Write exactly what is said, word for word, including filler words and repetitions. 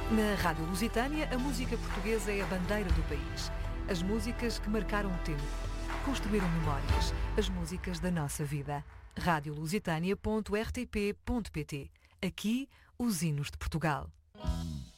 Na Rádio Lusitânia, a música portuguesa é a bandeira do país. As músicas que marcaram o tempo, construíram memórias, as músicas da nossa vida. rádio lusitânia ponto r t p ponto p t. Aqui, os hinos de Portugal.